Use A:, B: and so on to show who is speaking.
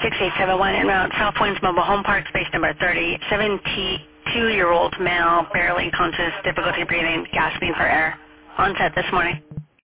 A: 6871 en route South Plains Mobile Home Park, space number 30, 72-year-old male, barely conscious, difficulty breathing, gasping for air. On set this morning.